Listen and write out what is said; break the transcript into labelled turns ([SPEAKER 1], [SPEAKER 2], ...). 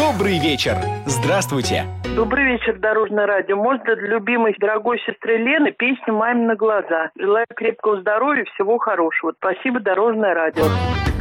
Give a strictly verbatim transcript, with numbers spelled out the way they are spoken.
[SPEAKER 1] Добрый вечер. Здравствуйте.
[SPEAKER 2] Добрый вечер, Дорожное радио. Можно для любимой дорогой сестры Лены песню «Мамины глаза». Желаю крепкого здоровья и всего хорошего. Спасибо, Дорожное радио.